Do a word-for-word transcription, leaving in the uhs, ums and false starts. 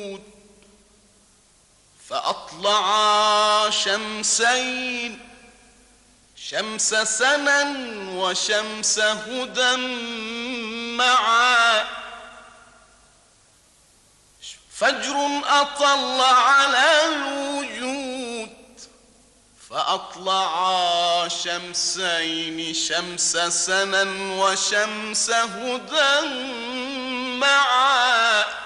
فأطلعا شمسين، شمس سنا وشمس هدى معا. فجر أطل على الوجود، فأطلعا شمسين، شمس سنا وشمس هدى معا.